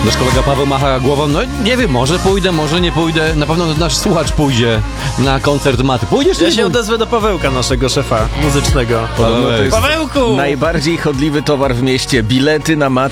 Nasz kolega Paweł macha głową, no nie wiem, może pójdę, może nie pójdę. Na pewno nasz słuchacz pójdzie na koncert Maty. Pójdziesz? Ja się odezwę do Pawełka, naszego szefa muzycznego. Pawełek. Pawełku! Najbardziej chodliwy towar w mieście. Bilety na